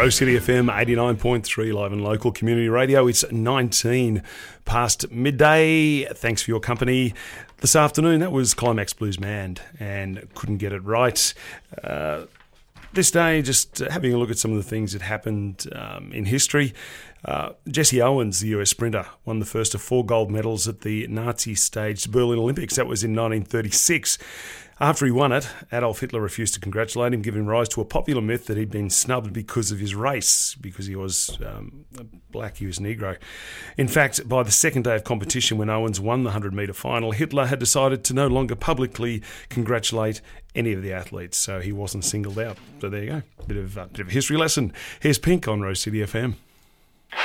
Rose City FM 89.3 live and local community radio. It's 19 past midday. Thanks for your company this afternoon. That was Climax Blues Band and couldn't get it right. This day, just having a look at some of the things that happened in history. Jesse Owens, the US sprinter, won the first of 4 gold medals at the Nazi-staged Berlin Olympics. That was in 1936. After he won it, Adolf Hitler refused to congratulate him, giving rise to a popular myth that he'd been snubbed because of his race, because he was black, he was Negro. In fact, by the second day of competition, when Owens won the 100-metre final, Hitler had decided to no longer publicly congratulate any of the athletes, so he wasn't singled out. So there you go, bit of a history lesson. Here's Pink on Rose City FM.